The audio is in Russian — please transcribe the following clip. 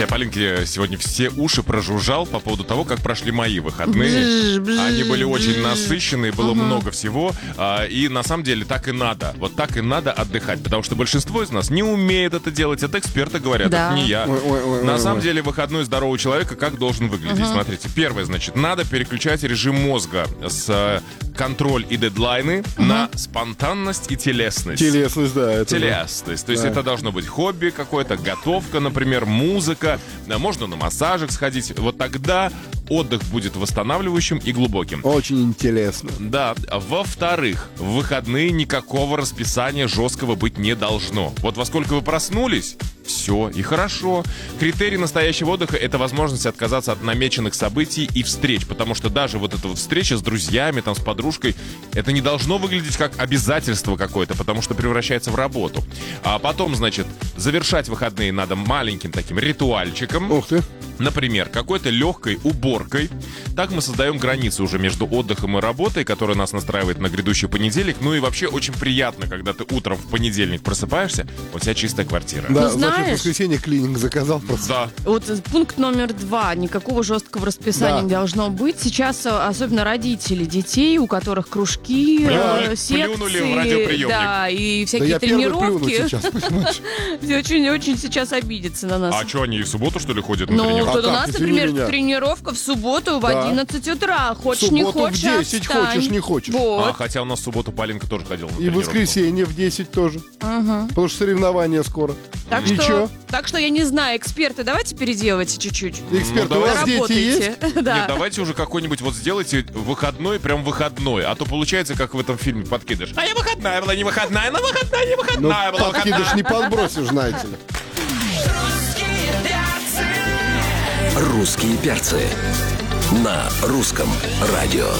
я Полинке сегодня все уши прожужжал по поводу того, как прошли мои выходные. Они были очень насыщенные, было много всего. И на самом деле так и надо. Вот так и надо отдыхать. Потому что большинство из нас не умеет это делать. Это эксперты говорят, это не я. На самом деле выходной здорового человека как должен выглядеть? Смотрите, первое, значит, надо переключать режим мозга с контроль и дедлайны на спонтанность и телесность. Телесность, да. Телесность. То есть это должно быть хобби какое-то, готовка, например, музыка. Можно на массажик сходить. Вот тогда отдых будет восстанавливающим и глубоким. Очень интересно. Да. Во-вторых, в выходные никакого расписания жесткого быть не должно. Вот во сколько вы проснулись, все и хорошо. Критерий настоящего отдыха — это возможность отказаться от намеченных событий и встреч, потому что даже вот эта вот встреча с друзьями, там, с подружкой, это не должно выглядеть как обязательство какое-то, потому что превращается в работу. А потом, значит, завершать выходные надо маленьким таким ритуальчиком. Ух ты. Например, какой-то легкой уборкой. Так мы создаем границу уже между отдыхом и работой, которая нас настраивает на грядущий понедельник. Ну и вообще очень приятно, когда ты утром в понедельник просыпаешься, у тебя чистая квартира. Да, Ну, знаешь, значит, в воскресенье клининг заказал просто. Да. вот пункт номер 2. Никакого жесткого расписания Да. не должно быть. Сейчас особенно родители детей, у которых кружки, Плюнули секции, в радиоприемник. да, и Да всякие я первый плюну тренировки. сейчас, понимаешь? Очень сейчас обидятся на нас. А что, они и в субботу, что ли, ходят на Ну, тренировку? вот у как, нас, извини например, меня. тренировка в субботу в Да. 11 утра. В Хочешь, не субботу в хочешь, 10 встань. хочешь, не хочешь. Вот. Хотя у нас в субботу Полинка тоже ходила на И в тренировку. воскресенье в 10 тоже. Потому что соревнования скоро. Так И что, чё? так что я не знаю, эксперты, давайте переделывайте чуть-чуть. Эксперты, у вас дети есть? Да. Нет, давайте уже какой-нибудь вот сделайте выходной, прям выходной. А то получается, как в этом фильме «Подкидыш». А я выходная была, не выходная, но выходная, не Ну, выходная была, выходная. подкидыш не подбросишь, знаете ли. «Русские перцы» на русском радио.